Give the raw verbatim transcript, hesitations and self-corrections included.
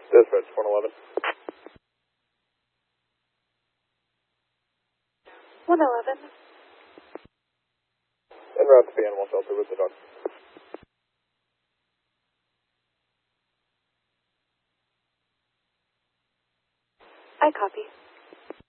Dispatch one eleven. one eleven. En route to the animal shelter with the dog. I copy.